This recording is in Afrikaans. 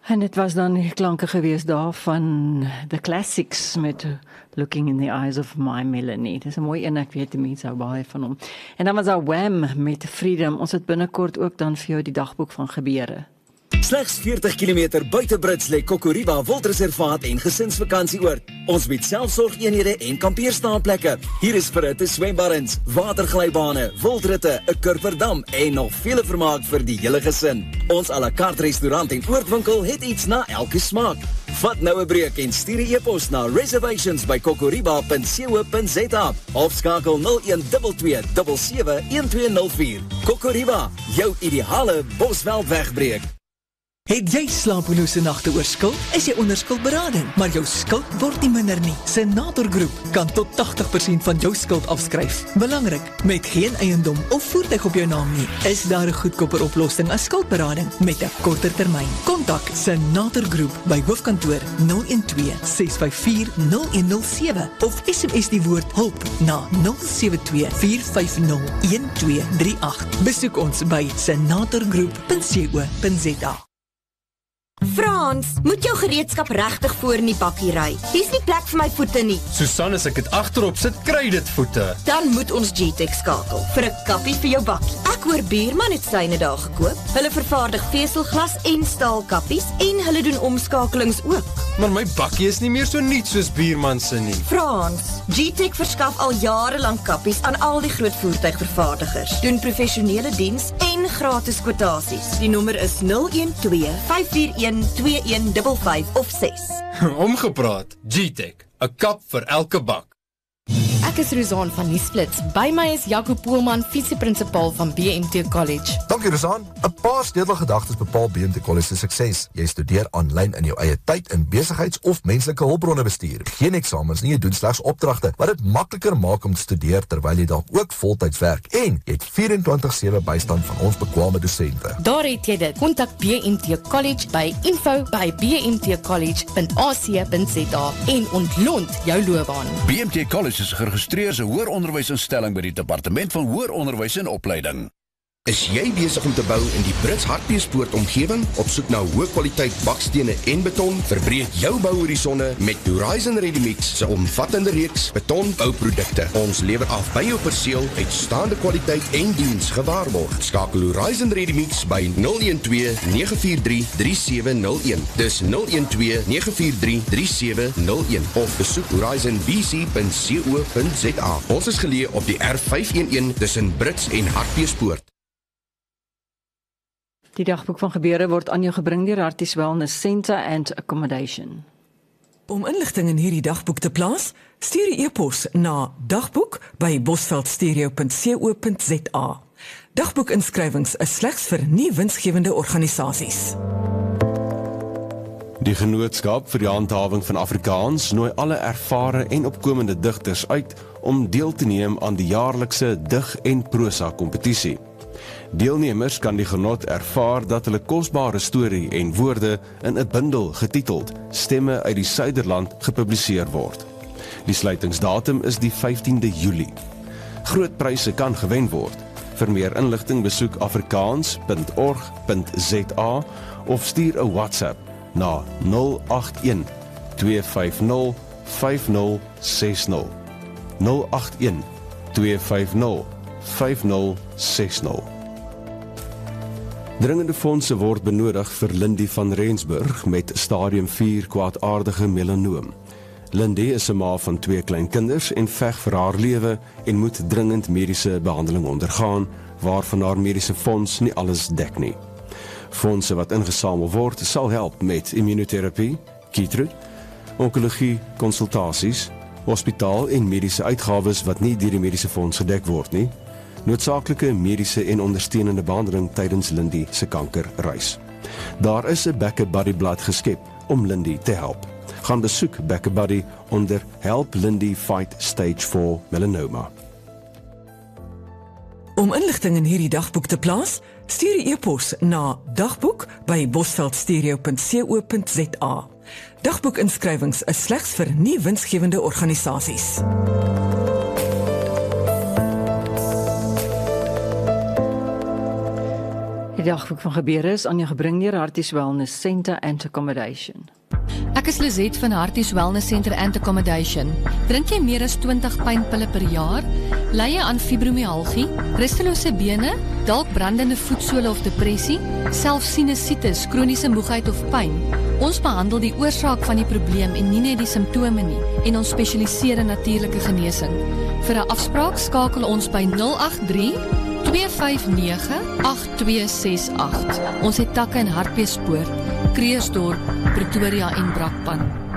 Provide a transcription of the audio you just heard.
En dit was dan die klanke gewees daar van The Classics met Looking in the Eyes of My Melanie. Dit is 'n mooi een, ek weet die mense hou baie van hom. En dan was daar Wham met Freedom. Ons het binnekort ook dan vir jou die dagboek van gebeure. Slegs 40 km buite Brits lê Kokoriba Wildreservaat en gesinsvakantieoord. Ons bied selfsorgeenhede en kampeerstaanplekke. Hier is verhitte swembaddens, waterglybane, wildritte, 'n kurverdam en nog vele vermaak vir die hele gesin. Ons à la carte restaurant en oordwinkel het iets na elke smaak. Vat nou 'n breek en stuur 'n e-pos na reservations@kokoriba.co.za of skakel 0122 771204. Kokoriba, jou ideale Bosveld wegbreek. Het jy slapelose nagte oor skuld? Is jy onder skuldberading, maar jou skuld word nie minder nie. Senator Groep kan tot 80% van jou skuld afskryf. Belangrik, met geen eiendom of voertuig op jou naam nie, is daar 'n goedkoper oplossing as skuldberading met 'n korter termyn. Kontak Senator Groep by hoofkantoor 012 654 0107 of SMS die woord hulp na 072 450 1238. Besoek ons by senatorgroep.co.za. Frans, moet jou gereedskap regtig voor in die bakkie ry. Hier's nie plek vir my voete nie. Susan, as ek dit agterop sit, kry dit voete. Dan moet ons GTEC skakel vir 'n kappie vir jou bakkie. Ek hoor Buurman het syne daar gekoop. Hulle vervaardig veselglas en staalkappies en hulle doen omskakelings ook. Maar my bakkie is nie meer so nuut soos Buurman se nie. Frans, GTEC verskaf al jare lank kappies aan al die groot voertuigvervaardigers. Doen professionele diens en gratis kwotasies. Die nommer is 012 541 2155 of 6. Omgepraat, GTEC, 'n kap vir elke bak. Ek is Rozaan van Nuusflits. By my is Jaco Poelman, visieprinsipal van BMT College. Dankie Rozaan. 'n Paar sleutelgedagtes bepaal BMT College se sukses. Jy studeer aanlyn in jou eie tyd in besigheids- of menslike hulpbronne bestuur. Geen eksamens nie, jy doen slegs opdragte, wat dit makliker maak om te studeer terwyl jy dalk ook voltyds werk. En jy het 24/7 bystand van ons bekwame dosente. Daar het jy dit. Kontak BMT College by info@bmtcollege.ac.za en ontlont jou loopbaan. BMT College is geregistreer as 'n hoër onderwysinstelling by die Departement van Hoër Onderwys en Opleiding. Is jy besig om te bou in die Brits Hartbeespoort omgewing? Op soek na hoë kwaliteit bakstene en beton? Verbreek jou bouhorisonne met Horizon Ready-Mix se omvattende reeks betonbouprodukte. Ons lewer af by jou perseel, uitstaande kwaliteit en diens gewaarborg. Skakel Horizon Ready-Mix by 012 943 3701. Dis 012 943 3701 of besoek horizonbc.co.za. Ons is geleë op die R511 tussen Brits en Hartbeespoort. Die dagboek van gebeure word aan jou gebring deur Artis Wellness Centre and Accommodation. Om inligting in hierdie dagboek te plaas, stuur 'n e-pos na dagboek@bosveldstereo.co.za. Dagboekinskrywings is slegs vir nie winsgewende organisasies. Die Genootskap vir die Handhawing van Afrikaans nooi alle ervare en opkomende digters uit om deel te neem aan die jaarlikse dig- en prosa kompetisie. Deelnemers kan die genot ervaar dat hulle kosbare storie en woorde in 'n bundel getiteld Stemme uit die Suiderland gepubliseer word. Die sluitingsdatum is die 15de Julie. Groot pryse kan gewen word. Vir meer inligting besoek afrikaans.org.za of stuur 'n WhatsApp na 081 250 5060. 081 250 5060. Dringende fondse word benodig vir Lindy van Rensburg met stadium 4 kwaadaardige melanoom. Lindy is 'n ma van 2 klein kinders en veg vir haar lewe en moet dringend mediese behandeling ondergaan, waarvan haar mediese fonds nie alles dek nie. Fondse wat ingesamel word sal help met immunoterapie, kitru, onkologie, konsultasies, hospitaal en mediese uitgawes wat nie deur die mediese fonds gedek word nie, noodsaaklike mediese en ondersteunende behandeling tydens Lindy se kankerreis. Daar is 'n BackaBuddy blad geskep om Lindy te help. Gaan besoek BackaBuddy onder Help Lindy Fight Stage 4 Melanoma. Om inligting in hierdie dagboek te plaas, stuur 'n e-pos na dagboek@bosveldstereo.co.za. Dagboekinskrywings is slegs vir nie winsgewende organisasies. dagboek van gebeure is aan jou gebring deur Harties Wellness Centre and Accommodation. Ek is Lizet van Harties Wellness Centre and Accommodation. Drink jy meer as 20 pynpille per jaar? Ly jy aan fibromialgie, rustelose bene, dalk brandende voetsole of depressie, selfs sinusitis, kroniese moegheid of pyn? Ons behandel die oorsaak van die probleem en nie net die simptome nie, en ons spesialiseer in natuurlike genesing. Vir 'n afspraak skakel ons by 083 259 8268. Ons het takke in Hartbeespoort, Kreersdorp, Pretoria en Brakpan.